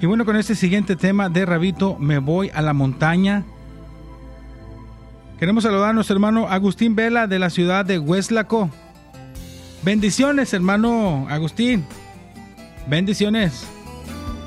Y bueno, con este siguiente tema de Rabito, Me voy a la montaña. Queremos saludar a nuestro hermano Agustín Vela de la ciudad de Hueslaco. Bendiciones, hermano Agustín. Bendiciones.